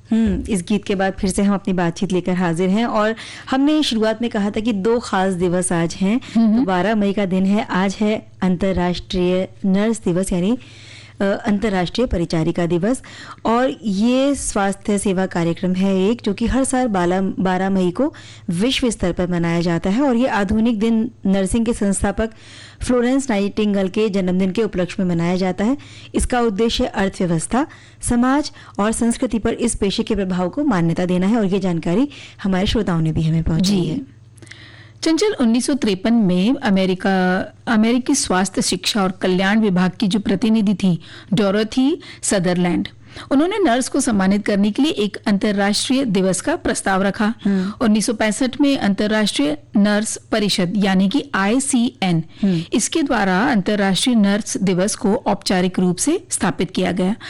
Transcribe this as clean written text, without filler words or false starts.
इस गीत के बाद फिर से हम अपनी बातचीत लेकर हाजिर हैं और हमने शुरुआत में कहा था कि 2 खास दिवस आज हैं। तो 12 मई का दिन है, आज है अंतर्राष्ट्रीय नर्स दिवस यानी अंतर्राष्ट्रीय परिचारिका दिवस। और ये स्वास्थ्य सेवा कार्यक्रम है एक जो कि हर साल 12 मई को विश्व स्तर पर मनाया जाता है। और ये आधुनिक दिन नर्सिंग के संस्थापक फ्लोरेंस नाइटिंगेल के जन्मदिन के उपलक्ष्य में मनाया जाता है। इसका उद्देश्य अर्थव्यवस्था, समाज और संस्कृति पर इस पेशे के प्रभाव को मान्यता देना है। और ये जानकारी हमारे श्रोताओं ने भी हमें पहुंचाई है। चंचल, 1953 में अमेरिकी स्वास्थ्य शिक्षा और कल्याण विभाग की जो प्रतिनिधि थी डोरोथी सदरलैंड, उन्होंने नर्स को सम्मानित करने के लिए एक अंतर्राष्ट्रीय दिवस का प्रस्ताव रखा। 1965 में अंतर्राष्ट्रीय नर्स परिषद यानी कि ICN, इसके द्वारा अंतर्राष्ट्रीय नर्स दिवस को औपचारिक रूप से स्थापित किया गया।